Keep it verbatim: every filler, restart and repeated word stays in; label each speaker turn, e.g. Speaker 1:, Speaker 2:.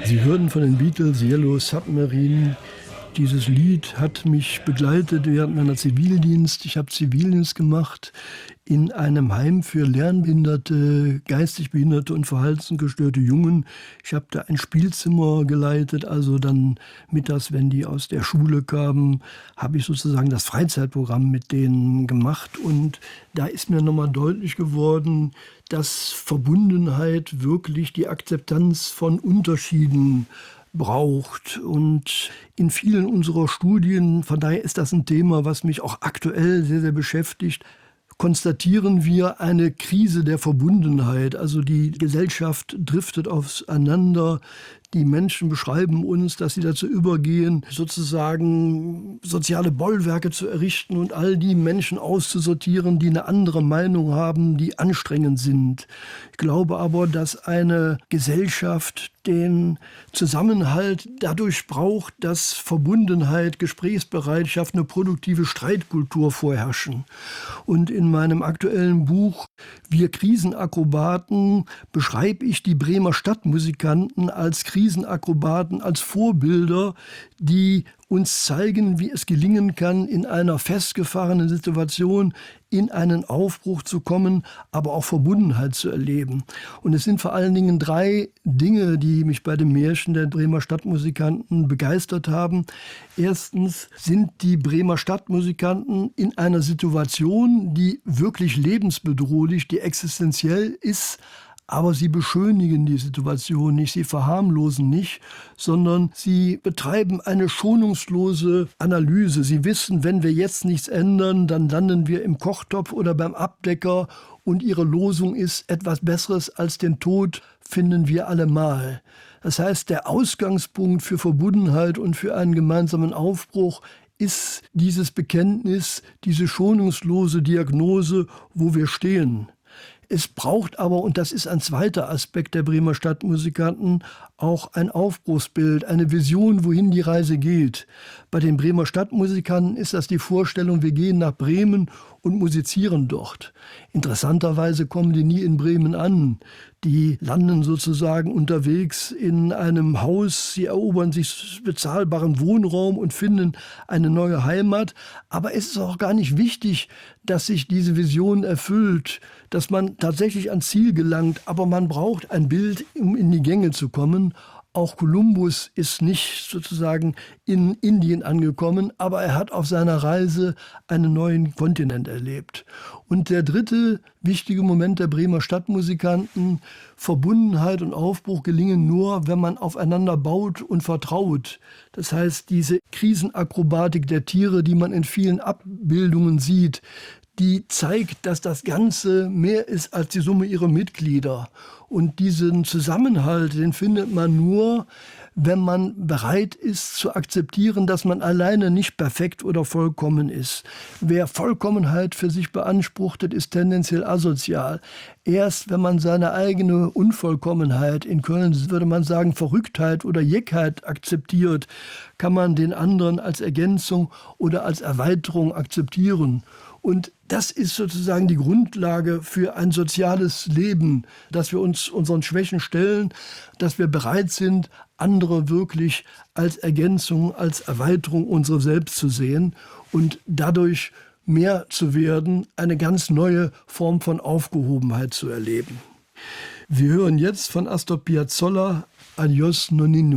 Speaker 1: Sie hörten von den Beatles Yellow Submarine. Dieses Lied hat mich begleitet während meiner Zivildienst. Ich habe Zivildienst gemacht in einem Heim für lernbehinderte, geistig behinderte und verhaltensgestörte Jungen. Ich habe da ein Spielzimmer geleitet, also dann mittags, wenn die aus der Schule kamen, habe ich sozusagen das Freizeitprogramm mit denen gemacht. Und da ist mir nochmal deutlich geworden, dass Verbundenheit wirklich die Akzeptanz von Unterschieden braucht. Und in vielen unserer Studien, von daher ist das ein Thema, was mich auch aktuell sehr, sehr beschäftigt, konstatieren wir eine Krise der Verbundenheit. Also die Gesellschaft driftet auseinander. Die Menschen beschreiben uns, dass sie dazu übergehen, sozusagen soziale Bollwerke zu errichten und all die Menschen auszusortieren, die eine andere Meinung haben, die anstrengend sind. Ich glaube aber, dass eine Gesellschaft den Zusammenhalt dadurch braucht, dass Verbundenheit, Gesprächsbereitschaft, eine produktive Streitkultur vorherrschen. Und in meinem aktuellen Buch Wir Krisenakrobaten beschreibe ich die Bremer Stadtmusikanten als Krisenakrobaten, als Vorbilder, die uns zeigen, wie es gelingen kann, in einer festgefahrenen Situation in einen Aufbruch zu kommen, aber auch Verbundenheit zu erleben. Und es sind vor allen Dingen drei Dinge, die mich bei dem Märchen der Bremer Stadtmusikanten begeistert haben. Erstens sind die Bremer Stadtmusikanten in einer Situation, die wirklich lebensbedrohlich, die existenziell ist, aber sie beschönigen die Situation nicht, sie verharmlosen nicht, sondern sie betreiben eine schonungslose Analyse. Sie wissen, wenn wir jetzt nichts ändern, dann landen wir im Kochtopf oder beim Abdecker und ihre Losung ist, etwas Besseres als den Tod finden wir allemal. Das heißt, der Ausgangspunkt für Verbundenheit und für einen gemeinsamen Aufbruch ist dieses Bekenntnis, diese schonungslose Diagnose, wo wir stehen. Es braucht aber, und das ist ein zweiter Aspekt der Bremer Stadtmusikanten, auch ein Aufbruchsbild, eine Vision, wohin die Reise geht. Bei den Bremer Stadtmusikanten ist das die Vorstellung, wir gehen nach Bremen und musizieren dort. Interessanterweise kommen die nie in Bremen an. Die landen sozusagen unterwegs in einem Haus, sie erobern sich bezahlbaren Wohnraum und finden eine neue Heimat. Aber es ist auch gar nicht wichtig, dass sich diese Vision erfüllt, dass man tatsächlich ans Ziel gelangt. Aber man braucht ein Bild, um in die Gänge zu kommen. Auch Kolumbus ist nicht sozusagen in Indien angekommen, aber er hat auf seiner Reise einen neuen Kontinent erlebt. Und der dritte wichtige Moment der Bremer Stadtmusikanten: Verbundenheit und Aufbruch gelingen nur, wenn man aufeinander baut und vertraut. Das heißt, diese Krisenakrobatik der Tiere, die man in vielen Abbildungen sieht, die zeigt, dass das Ganze mehr ist als die Summe ihrer Mitglieder. Und diesen Zusammenhalt, den findet man nur, wenn man bereit ist zu akzeptieren, dass man alleine nicht perfekt oder vollkommen ist. Wer Vollkommenheit für sich beanspruchtet, ist tendenziell asozial. Erst wenn man seine eigene Unvollkommenheit, in Köln würde man sagen Verrücktheit oder Jeckheit, akzeptiert, kann man den anderen als Ergänzung oder als Erweiterung akzeptieren. Und das ist sozusagen die Grundlage für ein soziales Leben, dass wir uns unseren Schwächen stellen, dass wir bereit sind, andere wirklich als Ergänzung, als Erweiterung unserer selbst zu sehen und dadurch mehr zu werden, eine ganz neue Form von Aufgehobenheit zu erleben. Wir hören jetzt von Astor Piazzolla Adios Nonino.